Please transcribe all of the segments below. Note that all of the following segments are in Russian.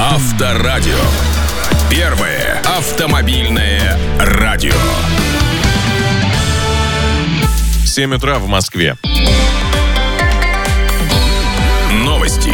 Авторадио. Первое автомобильное радио. 7 утра в Москве. Новости.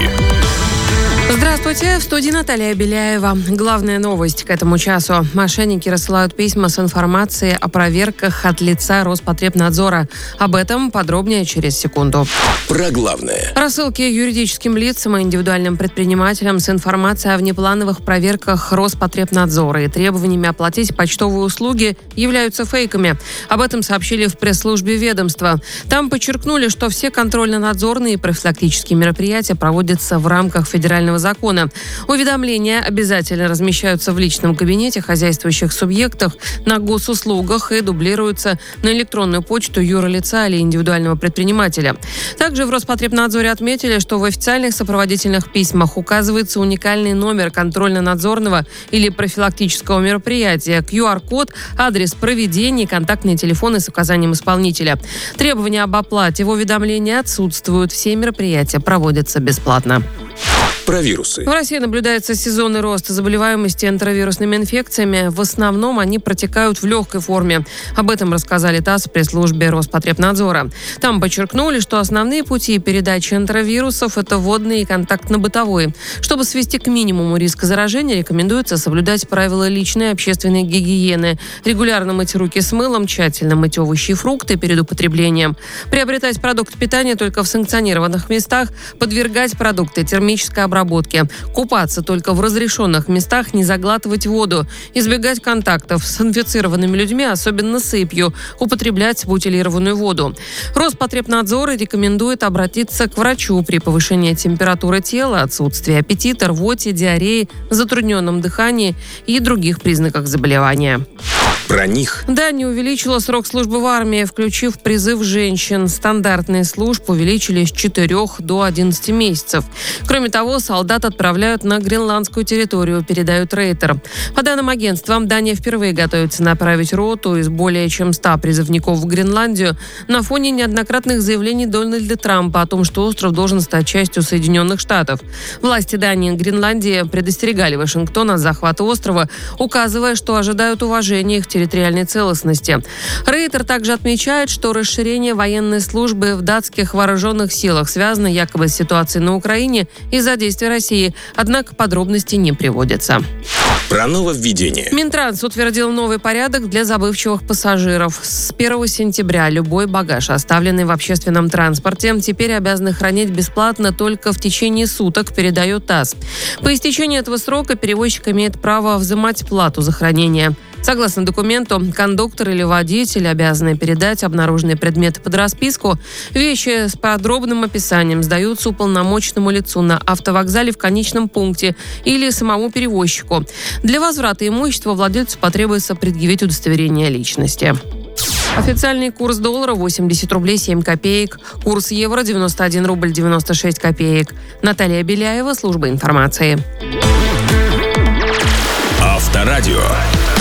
Здравствуйте, в студии Наталья Беляева. Главная новость к этому часу. Мошенники рассылают письма с информацией о проверках от лица Роспотребнадзора. Об этом подробнее через секунду. Про главное. Рассылки юридическим лицам и индивидуальным предпринимателям с информацией о внеплановых проверках Роспотребнадзора и требованиями оплатить почтовые услуги являются фейками. Об этом сообщили в пресс-службе ведомства. Там подчеркнули, что все контрольно-надзорные и профилактические мероприятия проводятся в рамках федерального закона. Уведомления обязательно размещаются в личном кабинете хозяйствующих субъектов, на госуслугах и дублируются на электронную почту юрлица или индивидуального предпринимателя. Также в Роспотребнадзоре отметили, что в официальных сопроводительных письмах указывается уникальный номер контрольно-надзорного или профилактического мероприятия, QR-код, адрес проведения, контактные телефоны с указанием исполнителя. Требования об оплате в уведомлении отсутствуют. Все мероприятия проводятся бесплатно. Про вирусы. В России наблюдается сезонный рост заболеваемости энтеровирусными инфекциями. В основном они протекают в легкой форме. Об этом рассказали ТАСС в пресс-службе Роспотребнадзора. Там подчеркнули, что основные пути передачи энтеровирусов – это водные и контактно-бытовые. Чтобы свести к минимуму риск заражения, рекомендуется соблюдать правила личной и общественной гигиены, регулярно мыть руки с мылом, тщательно мыть овощи и фрукты перед употреблением, приобретать продукты питания только в санкционированных местах, подвергать продукты термической обработке, купаться только в разрешенных местах, не заглатывать воду, избегать контактов с инфицированными людьми, особенно сыпью, употреблять бутилированную воду. Роспотребнадзор рекомендует обратиться к врачу при повышении температуры тела, отсутствии аппетита, рвоте, диарее, затрудненном дыхании и других признаках заболевания. Про них. Дания увеличила срок службы в армии, включив призыв женщин. Стандартные службы увеличили с 4 до 11 месяцев. Кроме того, солдат отправляют на гренландскую территорию, передают Рейтер. По данным агентства, Дания впервые готовится направить роту из более чем 100 призывников в Гренландию на фоне неоднократных заявлений Дональда Трампа о том, что остров должен стать частью Соединенных Штатов. Власти Дании и Гренландии предостерегали Вашингтон от захвата острова, указывая, что ожидают уважения их территориальной целостности. Рейтер также отмечает, что расширение военной службы в датских вооруженных силах связано якобы с ситуацией на Украине из-за действий России, однако подробностей не приводятся. Про нововведение. Минтранс утвердил новый порядок для забывчивых пассажиров. С 1 сентября любой багаж, оставленный в общественном транспорте, теперь обязаны хранить бесплатно только в течение суток, передает ТАСС. По истечении этого срока перевозчик имеет право взимать плату за хранение. Согласно документу, кондуктор или водитель обязаны передать обнаруженные предметы под расписку. Вещи с подробным описанием сдаются уполномоченному лицу на автовокзале в конечном пункте или самому перевозчику. Для возврата имущества владельцу потребуется предъявить удостоверение личности. Официальный курс доллара 80 рублей 7 копеек. Курс евро 91 рубль 96 копеек. Наталья Беляева, служба информации. Авторадио.